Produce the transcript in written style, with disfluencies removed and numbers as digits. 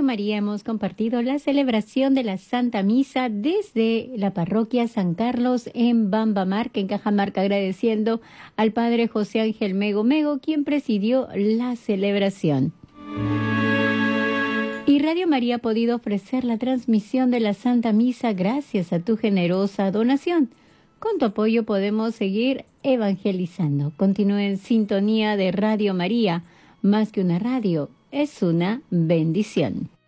María hemos compartido la celebración de la Santa Misa desde la parroquia San Carlos en Bambamarca, en Cajamarca, agradeciendo al Padre José Ángel Mego Mego, quien presidió la celebración. Y Radio María ha podido ofrecer la transmisión de la Santa Misa gracias a tu generosa donación. Con tu apoyo podemos seguir evangelizando. Continúe en sintonía de Radio María. Más que una radio, es una bendición.